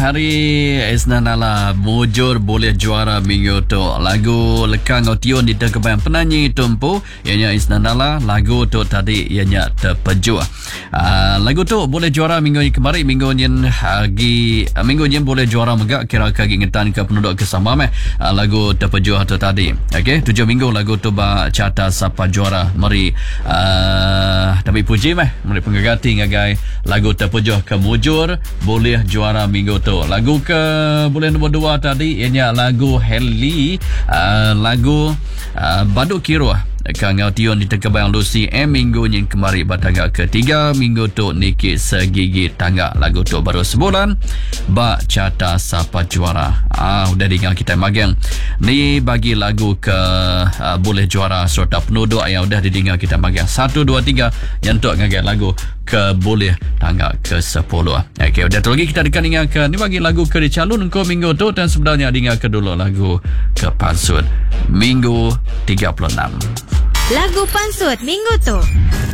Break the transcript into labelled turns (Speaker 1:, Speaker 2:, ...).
Speaker 1: hari Isnanala mujur boleh juara minggu tu. Lagu lekang Otion di terkebang penyanyi tumpu ianya Isnanala. Lagu tu tadi ianya terpejuh. Lagu tu boleh juara minggu ni kemarin. Minggu ni boleh juara megak kira kaki ngetan ke penduduk kesama lagu terpejuh tu tadi. Okey, 7 minggu lagu tu ba carta siapa juara. Mari tapi puji mari penggagati ngagai lagu terpejuh ke mujur boleh juara minggu tu. Lagu ke boleh nombor 2 tadi ianya lagu Heli, lagu Baduk Kiro Kang Tion di Tekebang Lucy minggu yang kemarin batangga ketiga. Minggu tu Niki Segigi Tangga. Lagu tu baru sebulan bak carta siapa juara. Udah dengar kita magang ni bagi lagu ke boleh juara serta penduduk yang udah didengar kita magang 1, 2, 3 yang untuk ngagai lagu ke boleh tangga ke 10. Okey, udah tu lagi kita akan dengar ke ni bagi lagu ke dicalon ke minggu tu, dan sebenarnya dengar ke dulu lagu ke Pansut minggu 36.
Speaker 2: Lagu Pansut minggu tu.